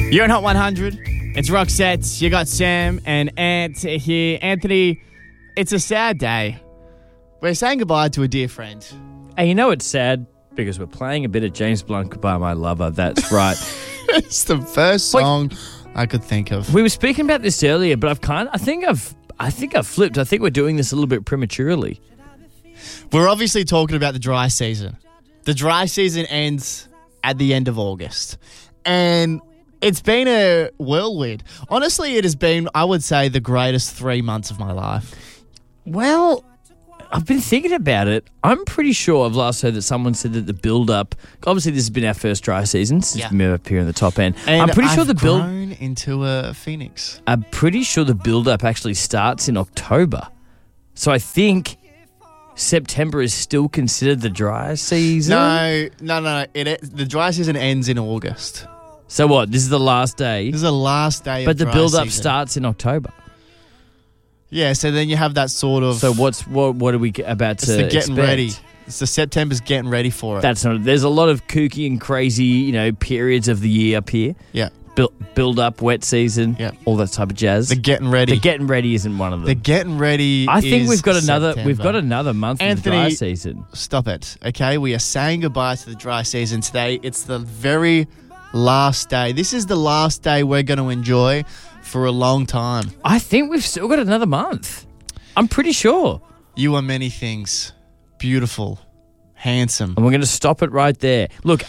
You're on Hot 100. It's Roxette. You got Sam and Ant here. Anthony, it's a sad day. We're saying goodbye to a dear friend. Hey, you know it's sad because we're playing a bit of James Blunt, Goodbye My Lover. That's right. It's the first song I could think of. We were speaking about this earlier, but I think I've flipped. I think we're doing this a little bit prematurely. We're obviously talking about the dry season. The dry season ends at the end of August. And it's been a whirlwind. Honestly, it has been, I would say, the greatest 3 months of my life. Well, I've been thinking about it. I'm pretty sure I've last heard that someone said that the build-up, obviously this has been our first dry season since we've been up here in the top end. And I'm pretty sure I've grown into a phoenix. I'm pretty sure the build-up actually starts in October. So I think September is still considered the dry season. No. The dry season ends in August. So what? This is the last day? This is the last day but of the dry build-up season. starts in October. Yeah, so then you have that sort of... So what are we about to It's the getting expect? ready. It's the September's getting ready for it. That's not... There's a lot of kooky and crazy, periods of the year up here. Yeah. Build up, wet season, all that type of jazz. The getting ready. The getting ready isn't one of them. The getting ready I think is we've got September. another month of the dry season. Stop it, okay? We are saying goodbye to the dry season today. It's the very last day. This is the last day we're going to enjoy for a long time. I think we've still got another month. I'm pretty sure. You are many things. Beautiful. Handsome. And we're going to stop it right there. Look,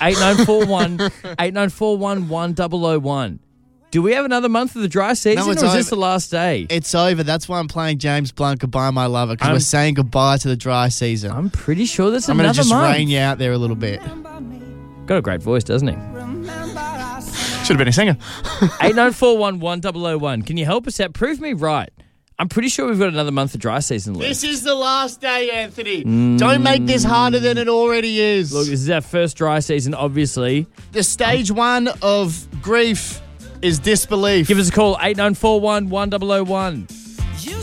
8941-1001. Do we have another month of the dry season, or is this the last day? It's over. That's why I'm playing James Blunt, Goodbye My Lover, because we're saying goodbye to the dry season. I'm pretty sure that's I'm another going to just month. rein you out there a little bit. Got a great voice, doesn't he? Should have been a singer. 8941-1001. Can you help us out? Prove me right. I'm pretty sure we've got another month of dry season left. This is the last day, Anthony. Don't make this harder than it already is. Look, this is our first dry season, obviously. The stage one of grief is disbelief. Give us a call, 8941-1001.